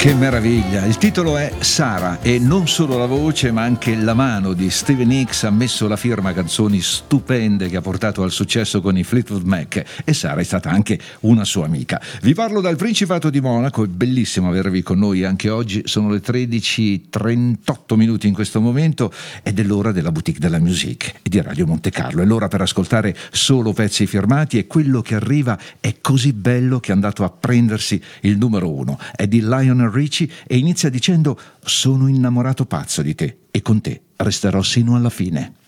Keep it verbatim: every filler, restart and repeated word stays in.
Che meraviglia! Il titolo è Sara e non solo la voce ma anche la mano di Stevie Nicks ha messo la firma a canzoni stupende che ha portato al successo con i Fleetwood Mac, e Sara è stata anche una sua amica. Vi parlo dal Principato di Monaco, è bellissimo avervi con noi anche oggi, sono le tredici e trentotto minuti in questo momento ed è l'ora della Boutique della Musique e di Radio Monte Carlo, è l'ora per ascoltare solo pezzi firmati e quello che arriva è così bello che è andato a prendersi il numero uno, è di Lionel Richie e inizia dicendo: sono innamorato pazzo di te e con te resterò sino alla fine.